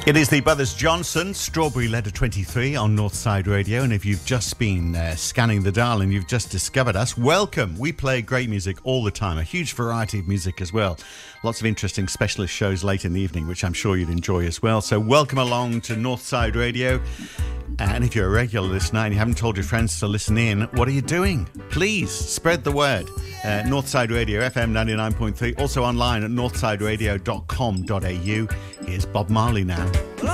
It is the Brothers Johnson, Strawberry Letter 23 on Northside Radio. And if you've just been scanning the dial and you've just discovered us, welcome. We play great music all the time, a huge variety of music as well. Lots of interesting specialist shows late in the evening, which I'm sure you'd enjoy as well. So welcome along to Northside Radio. And if you're a regular listener and you haven't told your friends to listen in, what are you doing? Please spread the word. Northside Radio, FM 99.3. Also online at northsideradio.com.au. Here's Bob Marley now.